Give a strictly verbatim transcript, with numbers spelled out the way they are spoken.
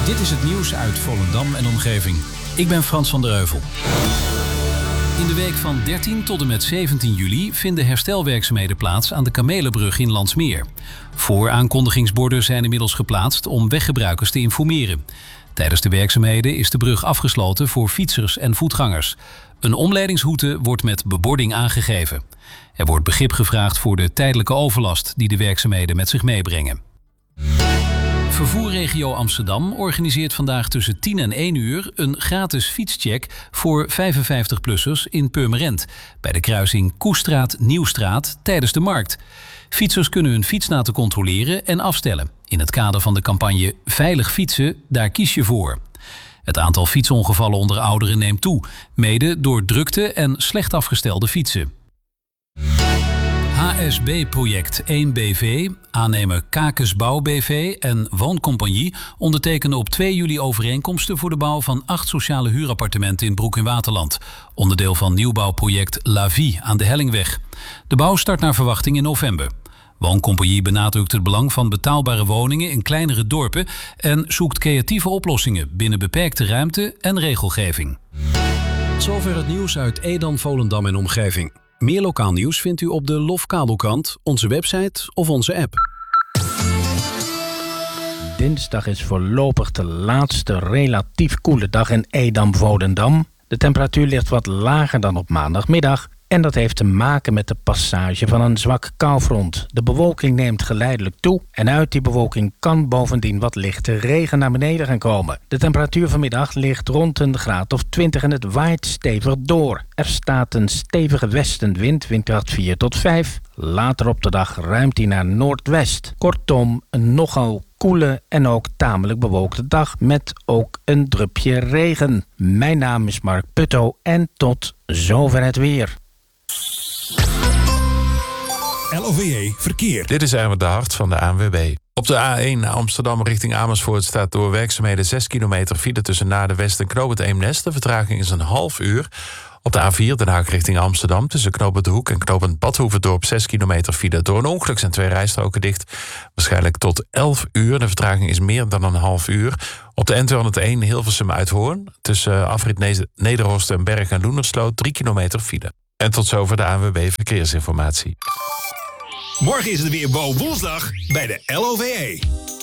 Dit is het nieuws uit Volendam en omgeving. Ik ben Frans van der Heuvel. In de week van dertien tot en met zeventien juli vinden herstelwerkzaamheden plaats aan de Kamelenbrug in Landsmeer. Vooraankondigingsborden zijn inmiddels geplaatst om weggebruikers te informeren. Tijdens de werkzaamheden is de brug afgesloten voor fietsers en voetgangers. Een omleidingsroute wordt met bebording aangegeven. Er wordt begrip gevraagd voor de tijdelijke overlast die de werkzaamheden met zich meebrengen. Vervoerregio Amsterdam organiseert vandaag tussen tien en één uur een gratis fietscheck voor vijfenvijftig-plussers in Purmerend, bij de kruising Koestraat-Nieuwstraat tijdens de markt. Fietsers kunnen hun fiets laten controleren en afstellen. In het kader van de campagne Veilig fietsen, daar kies je voor. Het aantal fietsongevallen onder ouderen neemt toe, mede door drukte en slecht afgestelde fietsen. H S B-project één B V, aannemer Kakesbouw B V en Wooncompagnie ondertekenen op twee juli overeenkomsten voor de bouw van acht sociale huurappartementen in Broek in Waterland. Onderdeel van nieuwbouwproject La Vie aan de Hellingweg. De bouw start naar verwachting in november. Wooncompagnie benadrukt het belang van betaalbare woningen in kleinere dorpen en zoekt creatieve oplossingen binnen beperkte ruimte en regelgeving. Zover het nieuws uit Edam, Volendam en omgeving. Meer lokaal nieuws vindt u op de Lof Kabelkrant, onze website of onze app. Dinsdag is voorlopig de laatste relatief koele dag in Edam-Volendam. De temperatuur ligt wat lager dan op maandagmiddag. En dat heeft te maken met de passage van een zwak koufront. De bewolking neemt geleidelijk toe en uit die bewolking kan bovendien wat lichte regen naar beneden gaan komen. De temperatuur vanmiddag ligt rond een graad of twintig en het waait stevig door. Er staat een stevige westenwind, windkracht vier tot vijf. Later op de dag ruimt die naar noordwest. Kortom, een nogal koele en ook tamelijk bewolkte dag met ook een drupje regen. Mijn naam is Mark Putto en tot zover het weer. L O V E Verkeer. Dit is Erwin de Hart van de A N W B. Op de A één naar Amsterdam richting Amersfoort staat door werkzaamheden zes kilometer file tussen Naarden West en Knoopend Eemnes. De vertraging is een half uur. Op de A vier Den Haag richting Amsterdam tussen Knoopend De Hoek en Knoopend Badhoevedorp zes kilometer file. Door een ongeluk zijn twee rijstroken dicht. Waarschijnlijk tot elf uur. De vertraging is meer dan een half uur. Op de N tweehonderdéén Hilversum Uithoorn tussen afrit Nederhorst en Berg en Loenersloot drie kilometer file. En tot zover de A N W B Verkeersinformatie. Morgen is het weer Bo Woensdag bij de L O V E.